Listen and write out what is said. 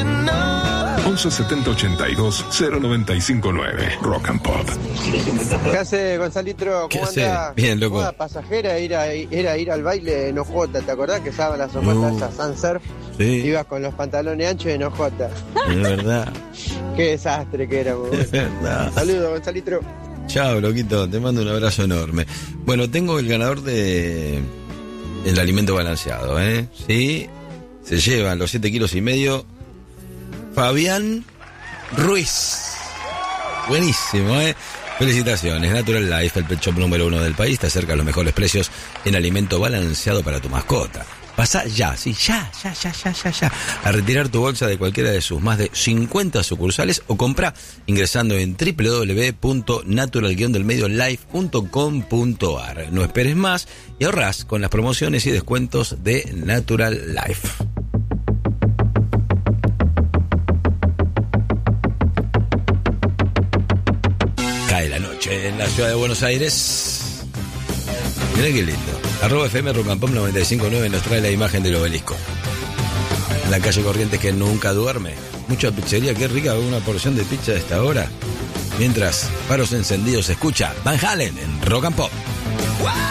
11 70 82 0959. Rock and Pop. ¿Qué hace, Gonzalitro? ¿Qué ¿Cómo hace? anda? Bien, loco. Moda pasajera era ir al baile en Ojota, ¿te acordás que usaban las ojotas esas Sunsurf? Sí. Ibas con los pantalones anchos en Ojota. Es verdad. Qué desastre que éramos. Es verdad. Saludos, Gonzalitro. Chao, loquito, te mando un abrazo enorme. Bueno, tengo el ganador de el alimento balanceado, ¿eh? Sí, se llevan los 7,5 kilos. Fabián Ruiz. Buenísimo, ¿eh? Felicitaciones. Natural Life, el pet shop número 1 del país, te acerca a los mejores precios en alimento balanceado para tu mascota. Pasa ya, sí, ya, a retirar tu bolsa de cualquiera de sus más de 50 sucursales o compra ingresando en www.natural-delmediolife.com.ar. No esperes más y ahorrás con las promociones y descuentos de Natural Life. Cae la noche en la ciudad de Buenos Aires. Mirá qué lindo. @FM Rock and Pop 95.9 nos trae la imagen del obelisco. En la calle Corrientes, que nunca duerme. Mucha pizzería, qué rica una porción de pizza a esta hora. Mientras, faros encendidos, escucha Van Halen en Rock and Pop.